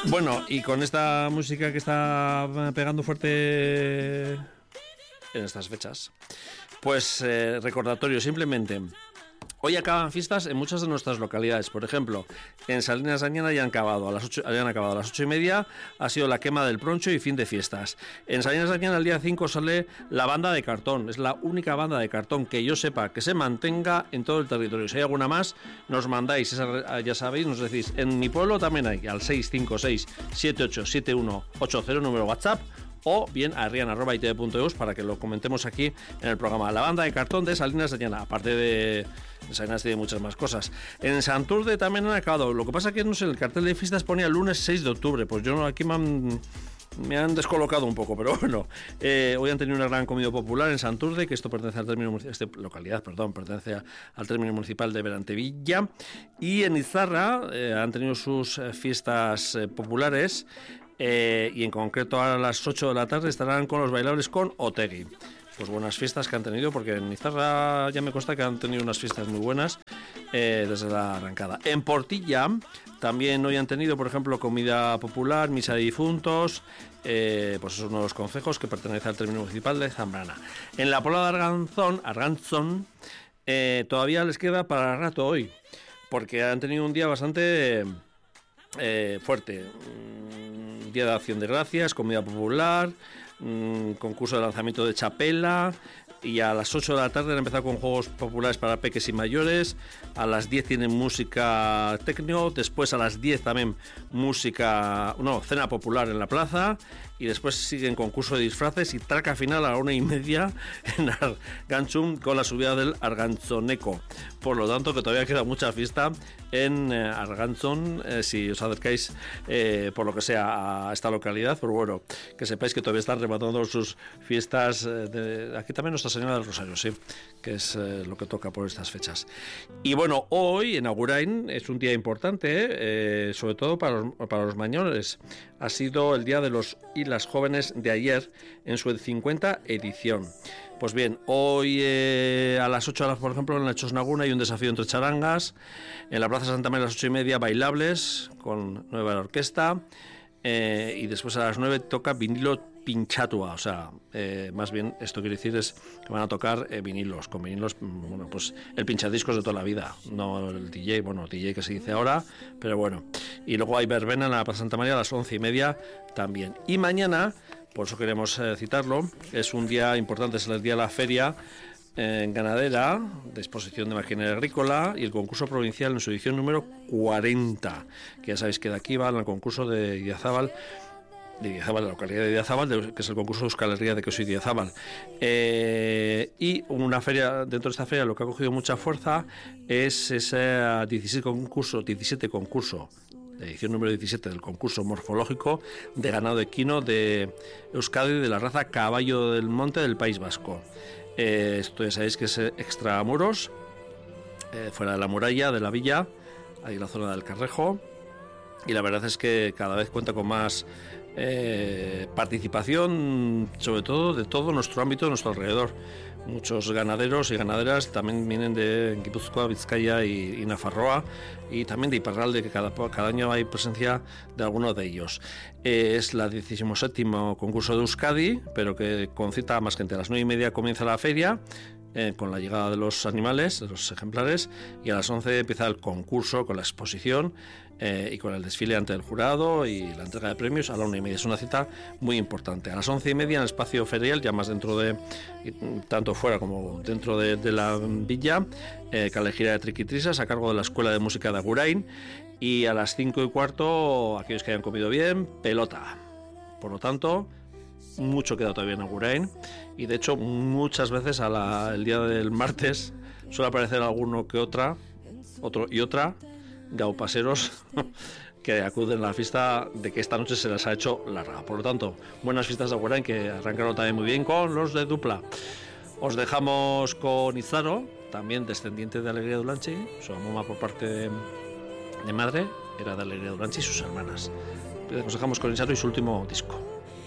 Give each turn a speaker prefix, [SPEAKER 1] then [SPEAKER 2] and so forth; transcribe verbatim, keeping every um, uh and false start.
[SPEAKER 1] Bueno, y con esta música que está pegando fuerte en estas fechas, pues eh, recordatorio simplemente. Hoy acaban fiestas en muchas de nuestras localidades. Por ejemplo, en Salinas de Añana ya han acabado a las ocho, ya han acabado a las ocho y media. Ha sido la quema del Proncho y fin de fiestas. En Salinas de Añana el día cinco sale la banda de cartón. Es la única banda de cartón que yo sepa que se mantenga en todo el territorio. Si hay alguna más, nos mandáis. Esa, ya sabéis, nos decís. En mi pueblo también hay al seis cinco seis siete ocho siete uno ocho cero número WhatsApp. O bien a rian arroba i te ve punto eus para que lo comentemos aquí en el programa. La banda de cartón de Salinas de Añana, aparte de, de Salinas tiene muchas más cosas. En Santurce también han acabado. Lo que pasa que no sé, el cartel de fiestas ponía el lunes seis de octubre. Pues yo aquí me han, me han descolocado un poco, pero bueno. Eh, hoy han tenido una gran comida popular en Santurce, que esto pertenece al término esta localidad, perdón, pertenece al término municipal de Berantevilla. Y en Izarra eh, han tenido sus eh, fiestas eh, populares. Eh, y en concreto a las ocho de la tarde estarán con los bailables con Otegui. Pues buenas fiestas que han tenido, porque en Izarra ya me consta que han tenido unas fiestas muy buenas eh, desde la arrancada. En Portilla también hoy han tenido, por ejemplo, comida popular, misa de difuntos, eh, pues es uno de los concejos que pertenece al término municipal de Zambrana. En la Pola de Arganzón, Arganzón eh, todavía les queda para rato hoy, porque han tenido un día bastante eh, fuerte. Día de Acción de Gracias, comida popular, mmm, concurso de lanzamiento de chapela, y a las ocho de la tarde han empezado con juegos populares para peques y mayores. A las diez tienen música tecno, después a las diez también música, no, cena popular en la plaza, y después siguen concurso de disfraces y traca final a la una y media en Arganzón con la subida del Arganzoneco. Por lo tanto, que todavía queda mucha fiesta en eh, Arganzón, eh, si os acercáis eh, por lo que sea a esta localidad. Pero bueno, que sepáis que todavía están rematando sus fiestas eh, de, aquí también Nuestra Señora del Rosario, sí, que es eh, lo que toca por estas fechas. Y bueno, hoy en Agurain es un día importante, eh, sobre todo para los, para los mayores. Ha sido el día de los y las jóvenes de ayer en su cincuenta edición. Pues bien, hoy eh, a las ocho horas, por ejemplo, en la Chosnaguna hay un desafío entre charangas. En la Plaza Santa María a las ocho y media bailables con nueva orquesta. Eh, y después a las nueve toca vinilo pinchatua, o sea, eh, más bien esto quiere decir es que van a tocar eh, vinilos, con vinilos, bueno, pues el pinchadiscos de toda la vida, no el D J, bueno, D J que se dice ahora, pero bueno. Y luego hay verbena en la Plaza Santa María a las once y media también. Y mañana, por eso queremos eh, citarlo, es un día importante, es el día de la feria en ganadera, de exposición de maquinaria agrícola, y el concurso provincial en su edición número cuarenta, que ya sabéis que de aquí va al concurso de Idiazábal, de Idiazábal, de la localidad de Idiazábal, de, que es el concurso de Euskal Herria de Queso Idiazábal. Eh, y una feria, dentro de esta feria lo que ha cogido mucha fuerza es ese diecisiete concurso, diecisiete concurso, la edición número diecisiete del concurso morfológico de ganado equino de Euskadi, de la raza Caballo del Monte del País Vasco. Eh, esto ya sabéis que es extramuros, eh, fuera de la muralla de la villa, hay la zona del Carrejo, y la verdad es que cada vez cuenta con más eh, participación, sobre todo de todo nuestro ámbito, de nuestro alrededor. Muchos ganaderos y ganaderas también vienen de Guipúzcoa, Vizcaya y, y Nafarroa, y también de Iparralde, que cada, cada año hay presencia de alguno de ellos. Eh, es la decimoséptimo concurso de Euskadi, pero que concita a más gente. A las nueve y media comienza la feria, Eh, con la llegada de los animales, de los ejemplares, y a las once empieza el concurso con la exposición eh, y con el desfile ante el jurado y la entrega de premios a la una y media. Es una cita muy importante. A las once y media en el espacio ferial, ya más dentro de, tanto fuera como dentro de, de la villa, eh, calejira de triquitrisas a cargo de la Escuela de Música de Agurain, y a las cinco y cuarto, aquellos que hayan comido bien, pelota. Por lo tanto, mucho queda todavía en Agurain, y de hecho muchas veces a la, el día del martes suele aparecer alguno que otra otro y otra gaupaseros que acuden a la fiesta de que esta noche se les ha hecho larga. Por lo tanto, buenas fiestas de Agurain, que arrancaron también muy bien con los de Dupla. Os dejamos con Izaro, también descendiente de Alegría de Ulanchi. Su mamá por parte de, de madre era de Alegría de Ulanchi y sus hermanas. Os dejamos con Izaro y su último disco.